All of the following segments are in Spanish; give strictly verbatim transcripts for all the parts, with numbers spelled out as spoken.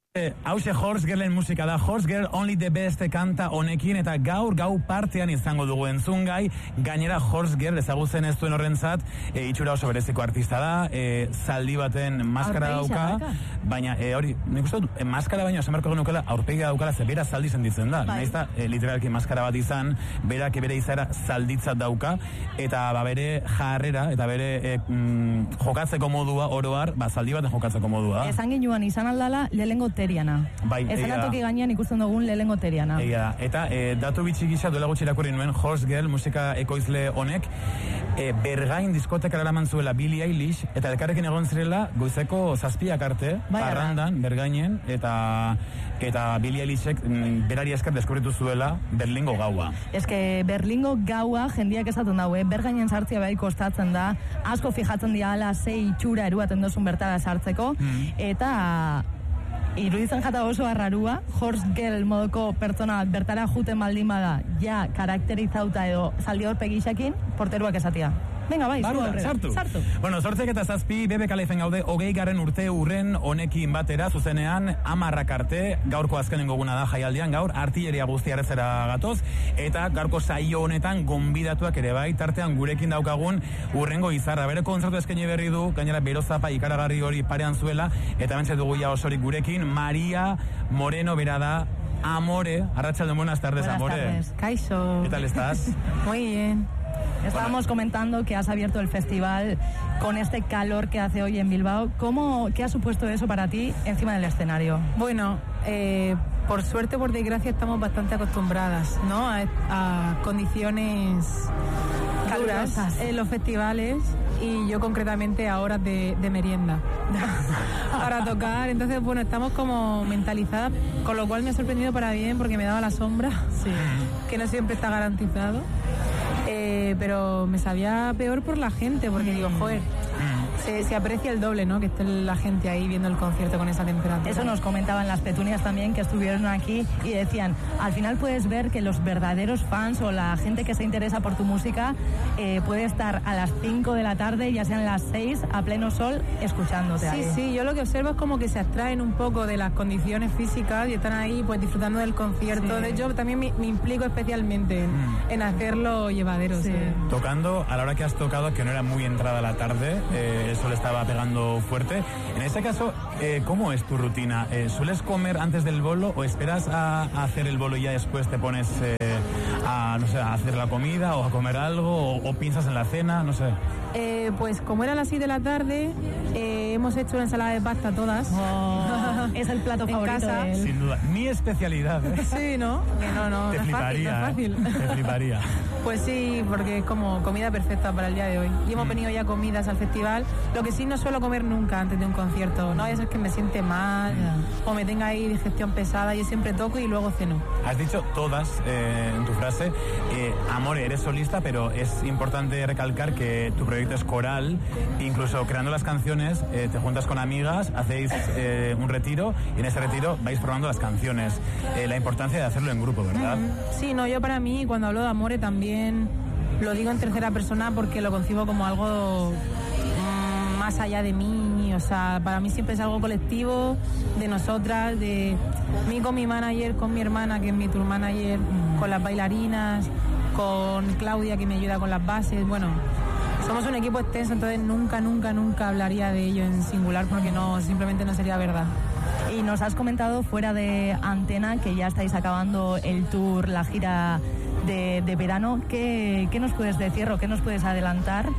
Hauxe Horse Girlen musika da. Horse Girl Only the Best kanta honekin, eta gaur gau partean izango dugu entzungai. Gainera Horse Girl ezagutzen ez duen horrentzat, e, itxura oso bereziko artista da, e, zaldi baten maskara dauka, baina e, hori, nik uste dut, e, maskara baino esamarko genukela aurpegia daukala, ze bera zaldi senditzen da. Naiz da, e, literalki maskara bat izan, berak bere izaera zalditzat dauka, eta ba, bere jarrera, eta bere e, mm, jokatzeko modua, oroar, ba, zaldi baten jokatzeko modua. Esan ginuan izan aldala, lehengo teriana. Bai, Ezenatoki gainean ikusten dugun lehengo teriana. Egia, eta e, datu bitxi gisa duela gutxi irakurri nuen Horse Girl musika ekoizle honek, e, Bergain diskotekara eraman zuela Billie Eilish, eta elkarrekin egon zirela goizeko zazpiak arte, parrandan, Bergainen, eta eta Billie Eilishek m, berari esker deskubritu zuela Berlingo gaua. Ez que Berlingo gaua jendiak esaten daue, Bergainen sartzea bai kostatzen da, asko fijatzen dira ala zei itxura eruaten dozun bertara sartzeko, mm. eta iruditzen jata oso arrarua, Horse Girl modoko pertsona bertara juten baldin bada, ja karakterizauta edo zaldi horpegixakin, porteruak esatia. Venga, bai, zu aurrera. Sartu. Sartu. Bueno, zortzek eta zazpi, bebe kalaifen gaude, hogei garren urte urren honekin batera, zuzenean, amarrak arte, gaurko azkenengo guna da jaialdian, gaur, artilleria guztiarezera gatoz, eta gaurko saio honetan gonbidatuak ere bai, tartean gurekin daukagun urrengo izarra. Bere kontzertu eskaini berri du, gainera berozapa ikaragarri hori parean zuela, eta bentsa dugu ja osorik gurekin, María Moreno, bera da, Amore. Arratsalde, buenas tardes, buenas Amore. Buenas tardes, Kaixo. ¿Qué tal estás? Muy bien. Estábamos comentando que has abierto el festival con este calor que hace hoy en Bilbao. ¿Cómo, qué ha supuesto eso para ti encima del escenario? Bueno, eh, por suerte, por desgracia, estamos bastante acostumbradas, ¿no? A, a condiciones duras en los festivales, y yo concretamente a horas de, de merienda para tocar. Entonces, bueno, estamos como mentalizadas, con lo cual me ha sorprendido para bien, porque me daba la sombra, sí, que no siempre está garantizado. Eh, pero me sabía peor por la gente, porque mm. digo, joder, mm. se, se aprecia el doble, ¿no? Que esté la gente ahí viendo el concierto con esa temperatura. Eso nos comentaban las petunias también, que estuvieron aquí, y decían, al final puedes ver que los verdaderos fans o la gente que se interesa por tu música eh, puede estar a las cinco de la tarde, ya sean las seis, a pleno sol, escuchándote. Sí, ahí. sí, yo lo que observo es como que se abstraen un poco de las condiciones físicas y están ahí pues disfrutando del concierto. Sí. De hecho, también me, me implico especialmente en, mm. en hacerlo llevadero. Sí. Sí. Tocando, a la hora que has tocado, que no era muy entrada la tarde, eh, el sol estaba pegando fuerte. En ese caso, eh, ¿cómo es tu rutina? Eh, ¿Sueles comer antes del bolo o esperas a, a hacer el bolo y ya después te pones eh, a, no sé, a hacer la comida o a comer algo, o, o piensas en la cena? No sé. Eh, pues como era las seis de la tarde, eh, hemos hecho una ensalada de pasta todas. Oh, es el plato favorito en casa. De él. Sin duda, mi especialidad. ¿eh? Sí, ¿no? Que no, no, te no fliparía, es fácil, no es fácil. Te fliparía. Pues sí, porque es como comida perfecta para el día de hoy. Y hemos mm. venido ya comidas al festival. Lo que sí no suelo comer nunca antes de un concierto. No vaya a ser que me siente mal mm. o me tenga ahí digestión pesada. Yo siempre toco y luego ceno. Has dicho todas eh, en tu frase. Eh, Amor, eres solista, pero es importante recalcar que tu proyecto es coral. Incluso creando las canciones, eh, te juntas con amigas, hacéis eh, un retiro, y en ese retiro vais probando las canciones. Eh, la importancia de hacerlo en grupo, ¿verdad? Mm. Sí, no, yo para mí, cuando hablo de Amore, también lo digo en tercera persona, porque lo concibo como algo mmm, más allá de mí. O sea, para mí siempre es algo colectivo, de nosotras, de mí con mi manager, con mi hermana, que es mi tour manager, mm. con las bailarinas, con Claudia, que me ayuda con las bases. Bueno, somos un equipo extenso, entonces nunca, nunca, nunca hablaría de ello en singular, porque no, simplemente no sería verdad. Y nos has comentado fuera de antena que ya estáis acabando el tour, la gira de, de verano. ¿Qué, ¿Qué nos puedes decir o qué nos puedes adelantar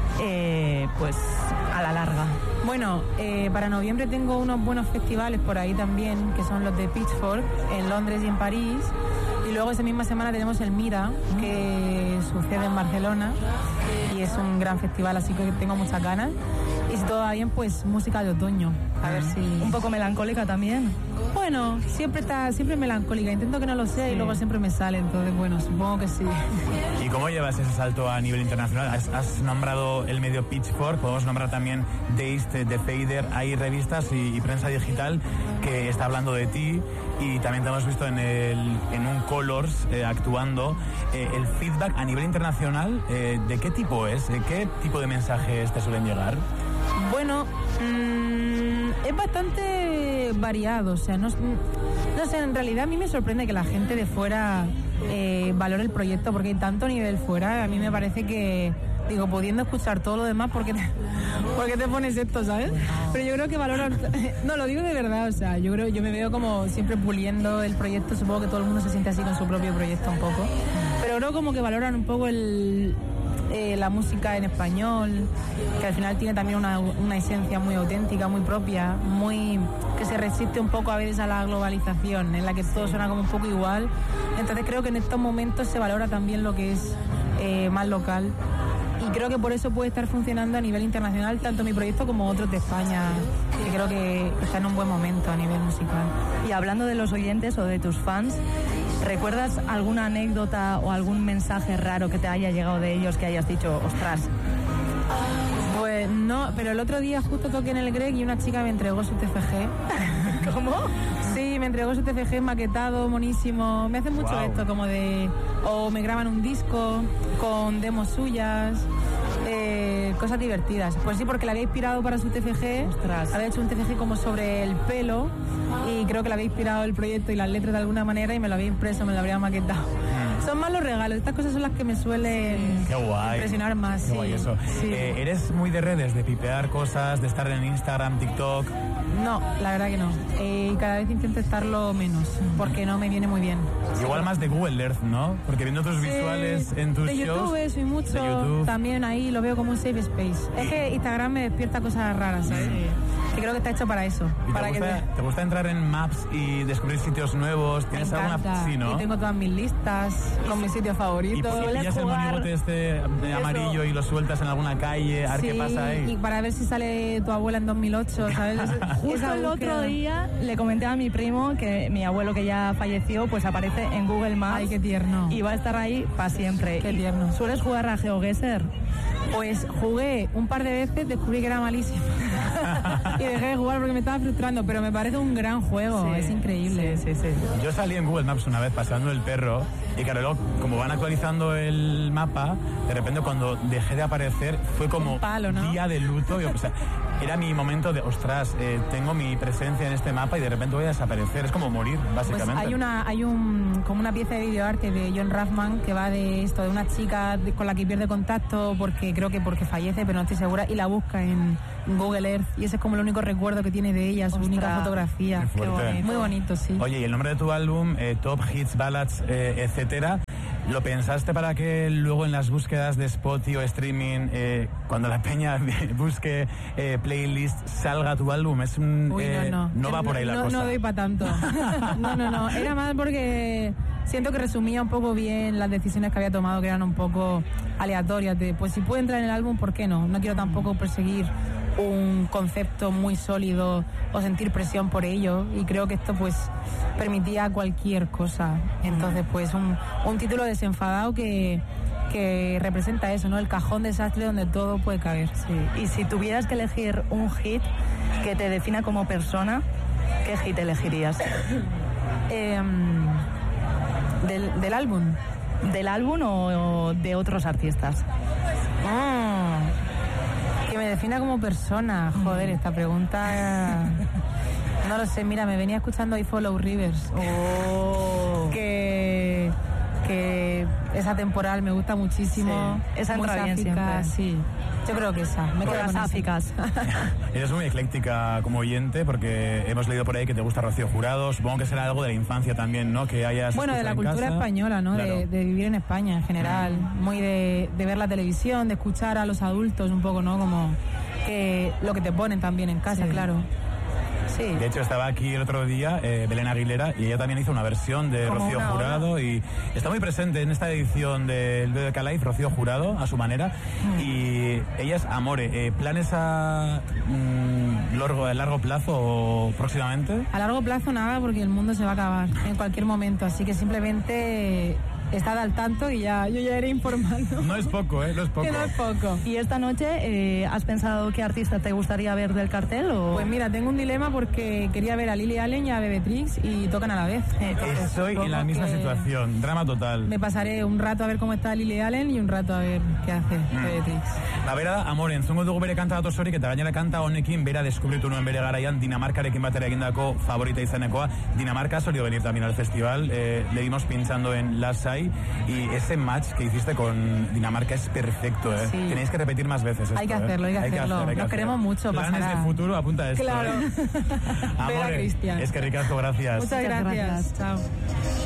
eh, pues a la larga? Bueno, eh, para noviembre tengo unos buenos festivales por ahí también, que son los de Pitchfork, en Londres y en París. Y luego esa misma semana tenemos el Mira, que sucede en Barcelona, y es un gran festival, así que tengo muchas ganas. Y si todo va bien, pues música de otoño. A ver si... Un poco melancólica también. Bueno, siempre está, siempre melancólica. Intento que no lo sea, sí. Y luego siempre me sale. Entonces, bueno, supongo que sí. ¿Y cómo llevas ese salto a nivel internacional? Has, has nombrado el medio Pitchfork, podemos nombrar también Dazed, The Fader. Hay revistas y, y prensa digital que está hablando de ti, y también te hemos visto en, el, en un Colors eh, actuando. Eh, el feedback a nivel internacional, eh, ¿de qué tipo es? ¿De qué tipo de mensajes te suelen llegar? Bueno, mmm, es bastante bastante variado, o sea, no, no sé, en realidad a mí me sorprende que la gente de fuera eh, valore el proyecto, porque hay tanto nivel fuera, a mí me parece que, digo, pudiendo escuchar todo lo demás, ¿por qué te, ¿por qué te pones esto, sabes? Pero yo creo que valoran, no, lo digo de verdad, o sea, yo creo, yo me veo como siempre puliendo el proyecto, supongo que todo el mundo se siente así con su propio proyecto un poco, pero creo como que valoran un poco el... Eh, la música en español, que al final tiene también una, una esencia muy auténtica, muy propia, muy que se resiste un poco a veces a la globalización, en la que todo suena como un poco igual. Entonces creo que en estos momentos se valora también lo que es eh, más local, y creo que por eso puede estar funcionando a nivel internacional tanto mi proyecto como otros de España, que creo que está en un buen momento a nivel musical. Y hablando de los oyentes o de tus fans, ¿recuerdas alguna anécdota o algún mensaje raro que te haya llegado de ellos que hayas dicho, ostras? Pues no, pero el otro día justo toqué en el Greg y una chica me entregó su T F G. ¿Cómo? Sí, me entregó su T F G maquetado, monísimo. Me hacen mucho Wow. esto, como de... O me graban un disco con demos suyas, eh, cosas divertidas. Pues sí, porque la había inspirado para su T F G. Ostras. Había hecho un T F G como sobre el pelo y creo que le había inspirado el proyecto y las letras de alguna manera y me lo había impreso, me lo habría maquetado. Mm. Son más los regalos, estas cosas son las que me suelen Qué guay. impresionar más. Qué sí. guay eso. Sí. Eh, ¿Eres muy de redes, de pipear cosas, de estar en Instagram, TikTok? No, la verdad que no. Eh, y cada vez intento estarlo menos, porque no me viene muy bien. Igual más de Google Earth, ¿no? Porque viendo tus Sí, visuales en tus de shows... YouTube, soy mucho. de YouTube. También ahí lo veo como un safe space. Es que Instagram me despierta cosas raras, ¿sabes? Que creo que está hecho para eso. ¿Y para te, gusta, que te... te gusta entrar en Maps y descubrir sitios nuevos? ¿Tienes Me alguna...? encanta. Sí, ¿no? Y tengo todas mis listas con mis sitios ¿Y favoritos. por qué Sueles pillas el jugar- monigote este de amarillo y lo sueltas en alguna calle? A ver Sí, qué pasa ahí. y para ver si sale tu abuela en dos mil ocho, ¿sabes? Justo Esa el búsqueda. otro día le comenté a mi primo que mi abuelo, que ya falleció, pues aparece en Google Maps. Ay, qué tierno. Y va a estar ahí para siempre. Qué Y tierno. ¿Sueles jugar a GeoGuessr? Pues jugué un par de veces, descubrí que era malísimo. Y dejé de jugar porque me estaba frustrando, pero me parece un gran juego, Sí, es increíble. Sí, sí, sí. Yo salí en Google Maps una vez paseando el perro y claro, luego, como van actualizando el mapa, de repente cuando dejé de aparecer fue como Un palo, ¿no? día de luto. Y, o sea, era mi momento de, ostras, eh, tengo mi presencia en este mapa y de repente voy a desaparecer. Es como morir, Pues básicamente. hay una, hay un, como una pieza de videoarte de John Rathman que va de esto, de una chica de- con la que pierde contacto porque creo que porque fallece, pero no estoy segura, y la busca en Google Earth y ese es como el único recuerdo que tiene de ella, su Ostras, única fotografía. qué fuerte. bonito. Muy bonito, sí. Oye, y el nombre de tu álbum, eh, Top Hits, Ballads, eh, etcétera, ¿lo pensaste para que luego en las búsquedas de Spotify o streaming, eh, cuando la peña busque eh, playlist, salga tu álbum? Es un, Uy, eh, no, no. va por ahí la no, cosa. No doy para tanto. No, no, no. Era más porque siento que resumía un poco bien las decisiones que había tomado, que eran un poco aleatorias. De, pues si puede entrar en el álbum, ¿por qué no? No quiero tampoco perseguir un concepto muy sólido o sentir presión por ello. Y creo que esto pues permitía cualquier cosa. Entonces pues un, un título desenfadado que... que representa eso, ¿no? El cajón desastre donde todo puede caer. Sí. Y si tuvieras que elegir un hit que te defina como persona, ¿qué hit elegirías? Eh, del, del álbum. ¿Del álbum o de otros artistas? Mm, que me defina como persona. Joder, esta pregunta... No lo sé, mira, me venía escuchando I Follow Rivers. Oh. Que... que esa temporal me gusta muchísimo. Sí, esa muy entra bien sáfica, siempre. sí. Yo creo que esa. Me Por quedo las con esa. sáficas. Eres muy ecléctica como oyente porque hemos leído por ahí que te gusta Rocío Jurado. Supongo que será algo de la infancia también, ¿no? Que hayas Bueno, de la escuchado en cultura casa. española, ¿no? Claro. De, de vivir en España en general. Muy de, de ver la televisión, de escuchar a los adultos un poco, ¿no? Como que lo que te ponen también en casa, Sí. claro. Sí. De hecho, estaba aquí el otro día eh, Belén Aguilera y ella también hizo una versión de Como Rocío una Jurado y está muy presente en esta edición del B B K Live, Rocío Jurado, a su manera. Mm. Y ella es Amore. Eh, ¿Planes a mm, largo, a largo plazo o próximamente? A largo plazo nada, porque el mundo se va a acabar en cualquier momento. Así que simplemente estar al tanto y ya yo ya iré informando. No es poco, ¿eh? No es poco. Que no es poco. ¿Y esta noche eh, has pensado qué artista te gustaría ver del cartel? O... Pues mira, tengo un dilema porque quería ver a Lily Allen y a Bebetrix y tocan a la vez. Entonces, Estoy en la misma situación, drama total. Me pasaré un rato a ver cómo está Lily Allen y un rato a ver qué hace mm. Bebetrix. La bera, amore, entzungo dugu bere kanta datosorik eta gainera kanta honekin bera deskubritu nuen bere garaian Dinamarkarekin batera egindako favorita izanekoa. Dinamarca ha solido venir también al festival, eh, le dimos pinchando en Lasai y ese match que hiciste con Dinamarca es perfecto, ¿eh? Sí. Tenéis que repetir más veces esto, Hay que hacerlo, ¿eh? hay que hay hacerlo. Que hacer, hay Nos que queremos hacer. mucho. Planes pasará. de futuro, apunta a esto. Claro. ¿eh? Amore, Cristian. es que Ricardo, gracias. Muchas gracias. gracias. Chao.